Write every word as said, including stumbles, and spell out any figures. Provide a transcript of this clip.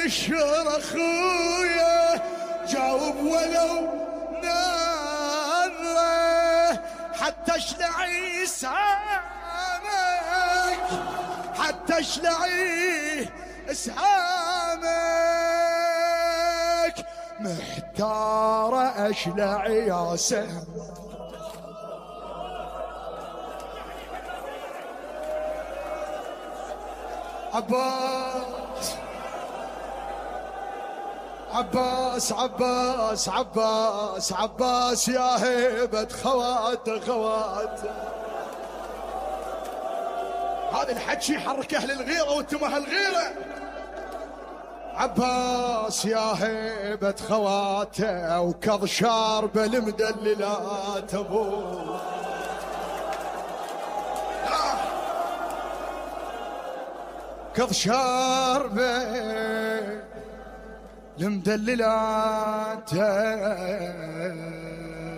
الشر اخويا جاوب ولو نظرة حتى اشلعي سهامك حتى اشلعي سهامك محتارة اشلعي يا سهم عباس عباس عباس عباس عباس يا هيبة خواته خواته. هذا الحكي يحرك اهل الغيرة وانتم اهل الغيرة. عباس يا هيبة خواته وكظ شاربه المدللات ابوه. كظ شاربه المدللات